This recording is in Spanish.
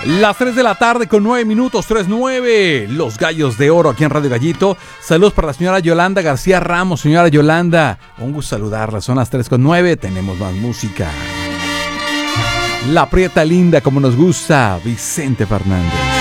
Las 3 de la tarde con 9 minutos, 3:09. Los Gallos de Oro aquí en Radio Gallito. Saludos para la señora Yolanda García Ramos. Señora Yolanda, un gusto saludarla. Son las 3:09. Tenemos más música. La Prieta Linda, como nos gusta. Vicente Fernández.